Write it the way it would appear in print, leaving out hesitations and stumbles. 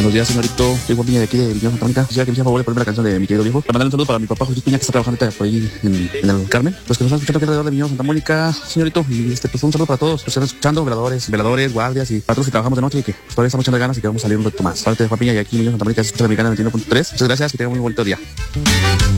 Buenos días, señorito. Soy Juan Piña de aquí de Villanueva Santa Mónica. Quisiera que me hiciera favor de ponerme la canción de mi querido viejo. Para mandarle un saludo para mi papá José Piña, que está trabajando ahorita por ahí en el Carmen. Pues que nos están escuchando aquí alrededor de Villanueva Santa Mónica, señorito. Y pues un saludo para todos los que están escuchando, veladores, guardias y para todos que trabajamos de noche y que pues, todavía estamos echando ganas y que vamos a salir un rato más. Parte de Juan Piña y aquí en Villanueva Santa Mónica, se escucha la Mexicana 21.3. Muchas gracias, que tengan un muy bonito día.